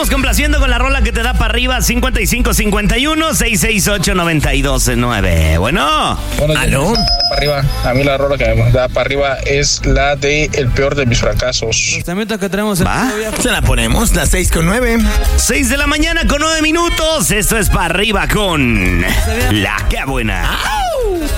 complaciendo con la rola que te da para arriba, 5551-668-929. Bueno, ¿aló? Para arriba. A mí la rola que me da para arriba es la de El peor de mis fracasos. Que tenemos va. Se la ponemos, las 6:09. 6 de la mañana con 9 minutos. Esto es para arriba con La Que Buena.